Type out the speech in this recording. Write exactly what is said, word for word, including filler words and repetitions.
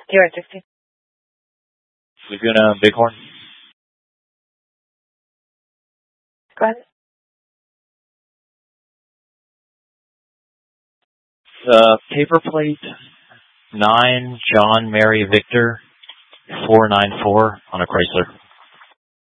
You're at sixteen. Laguna Bighorn. Go ahead. Uh, paper plate nine John Mary Victor four nine four on a Chrysler.